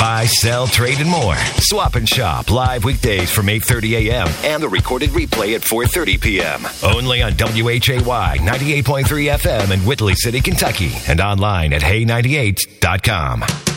Buy, sell, trade, and more. Swap and Shop live weekdays from 8:30 a.m. and the recorded replay at 4:30 p.m. Only on WHAY 98.3 FM in Whitley City, Kentucky, and online at hay98.com.